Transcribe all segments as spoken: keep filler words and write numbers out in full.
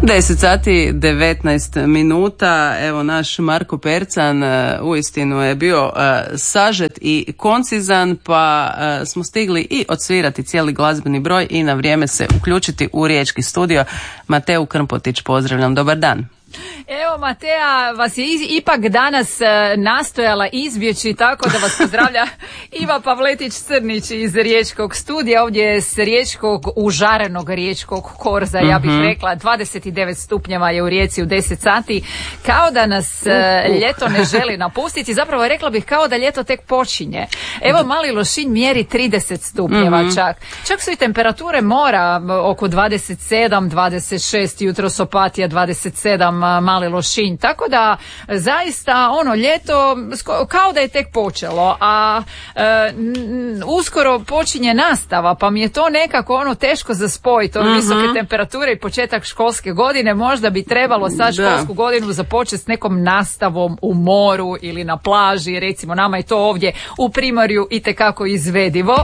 deset sati devetnaest minuta, evo naš Marko Percan uistinu je bio uh, sažet i koncizan, pa uh, smo stigli i odsvirati cijeli glazbeni broj i na vrijeme se uključiti u riječki studio. Mateu Krmpotić, pozdravljam, dobar dan. Evo, Matea vas je iz, ipak danas e, nastojala izbjeći, tako da vas pozdravlja Iva Pavletić-Crnić iz riječkog studija, ovdje s riječkog, užarenog riječkog korza, ja bih rekla, dvadeset devet stupnjeva je u Rijeci u deset sati, kao da nas e, ljeto ne želi napustiti, zapravo rekla bih kao da ljeto tek počinje. Evo, Mali Lošinj mjeri trideset stupnjeva mm-hmm. čak. Čak su i temperature mora oko dvadeset sedam, dvadeset šest, jutros Opatija dvadeset sedam, Mali Lošinj, tako da zaista ono ljeto kao da je tek počelo, a e, n, uskoro počinje nastava, pa mi je to nekako ono teško za spojiti, ove mm-hmm. visoke temperature i početak školske godine. Možda bi trebalo sad školsku da. godinu započeti s nekom nastavom u moru ili na plaži, recimo nama je to ovdje u Primorju itekako izvedivo,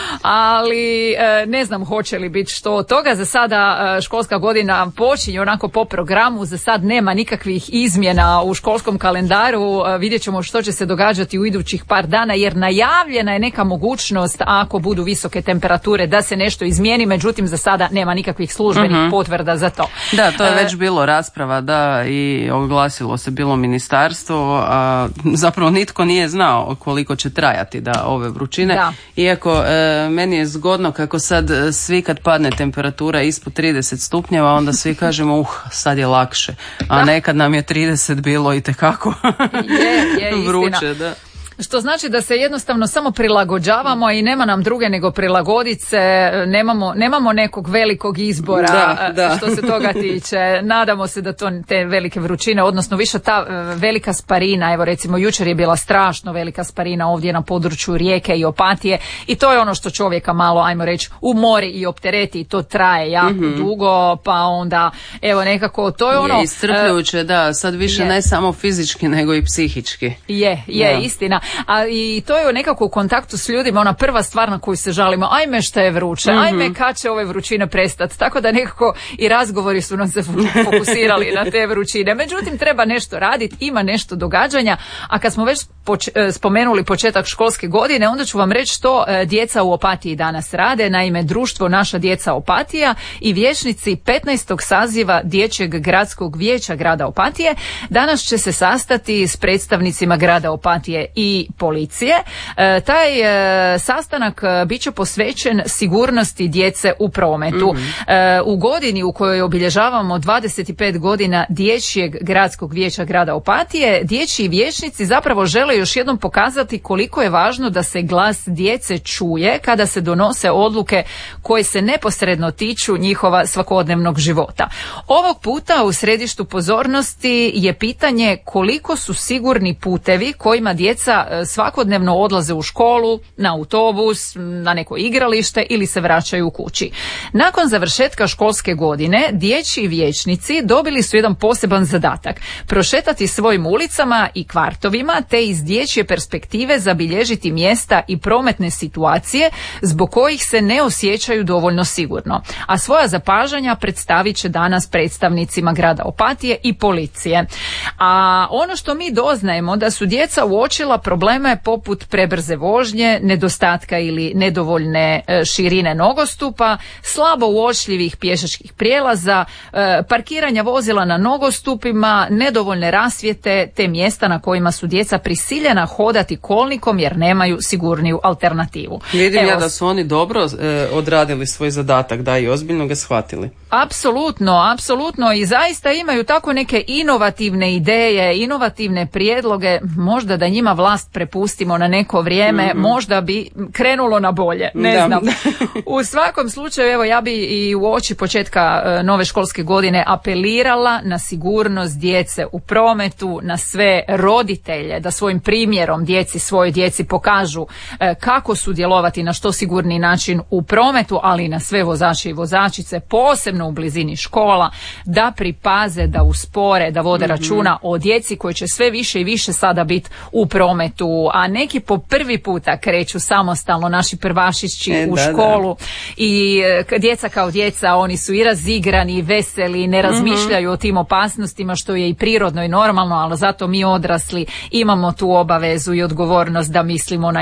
ali e, ne znam hoće li biti što od toga. Za sada e, školska godina počinje onako po programu, za sad nema nikakvih izmjena u školskom kalendaru, vidjet ćemo što će se događati u idućih par dana, jer najavljena je neka mogućnost ako budu visoke temperature da se nešto izmijeni, međutim za sada nema nikakvih službenih uh-huh. potvrda za to. Da, to je već bilo rasprava, da, i oglasilo se bilo ministarstvo, a zapravo nitko nije znao koliko će trajati da ove vrućine, da. Iako e, meni je zgodno kako sad svi kad padne temperatura ispod trideset stupnjeva, onda svi kažemo uh, sad je lakše. A da. Nekad nam je trideset bilo itekako je, je, vruće, da. Što znači da se jednostavno samo prilagođavamo i nema nam druge nego prilagoditi se, nemamo, nemamo nekog velikog izbora da, da. što se toga tiče. Nadamo se da to te velike vrućine, odnosno više ta velika sparina, evo recimo jučer je bila strašno velika sparina ovdje na području Rijeke i Opatije i to je ono što čovjeka malo, ajmo reći, umori i optereti i to traje jako mm-hmm. dugo, pa onda evo nekako to je ono... Je iscrpljujuće, uh, da, sad više je. Ne samo fizički nego i psihički. Je, je, da. Istina. A i to je nekako u kontaktu s ljudima ona prva stvar na koju se žalimo, ajme šta je vruće, mm-hmm. ajme kad će ove vrućine prestati, tako da nekako i razgovori su nam se fokusirali na te vrućine. Međutim, treba nešto raditi, ima nešto događanja, a kad smo već poč- spomenuli početak školske godine, onda ću vam reći što djeca u Opatiji danas rade. Naime, društvo Naša djeca Opatija i vijećnici petnaestog saziva Dječjeg gradskog vijeća grada Opatije danas će se sastati s predstavnicima grada Opatije i policije. E, taj e, sastanak e, bit će posvećen sigurnosti djece u prometu. Mm-hmm. E, u godini u kojoj obilježavamo dvadeset pet godina Dječjeg gradskog vijeća grada Opatije, dječji vijećnici zapravo žele još jednom pokazati koliko je važno da se glas djece čuje kada se donose odluke koje se neposredno tiču njihova svakodnevnog života. Ovog puta u središtu pozornosti je pitanje koliko su sigurni putevi kojima djeca svakodnevno odlaze u školu, na autobus, na neko igralište ili se vraćaju u kući. Nakon završetka školske godine dječji vijećnici dobili su jedan poseban zadatak: prošetati svojim ulicama i kvartovima te iz dječje perspektive zabilježiti mjesta i prometne situacije zbog kojih se ne osjećaju dovoljno sigurno. A svoja zapažanja predstavit će danas predstavnicima grada Opatije i policije. A ono što mi doznajemo da su djeca uočila probleme poput prebrze vožnje, nedostatka ili nedovoljne širine nogostupa, slabo uočljivih pješačkih prijelaza, parkiranja vozila na nogostupima, nedovoljne rasvjete te mjesta na kojima su djeca prisiljena hodati kolnikom jer nemaju sigurniju alternativu. Vidim Evo, ja da su oni dobro e, odradili svoj zadatak, da, i ozbiljno ga shvatili. Apsolutno, apsolutno, i zaista imaju tako neke inovativne ideje, inovativne prijedloge, možda da njima vlast prepustimo na neko vrijeme, mm-hmm. možda bi krenulo na bolje, ne da. znam. U svakom slučaju, evo, ja bi i u oči početka uh, nove školske godine apelirala na sigurnost djece u prometu, na sve roditelje da svojim primjerom djeci, svojoj djeci pokažu uh, kako sudjelovati na što sigurniji način u prometu, ali i na sve vozače i vozačice, posebno u blizini škola, da pripaze, da uspore, da vode mm-hmm. računa o djeci koji će sve više i više sada biti u prometu internetu, a neki po prvi puta kreću samostalno, naši prvašići e, u da, školu da. i djeca kao djeca, oni su i razigrani, i veseli, ne razmišljaju mm-hmm. o tim opasnostima, što je i prirodno i normalno, ali zato mi odrasli imamo tu obavezu i odgovornost da mislimo na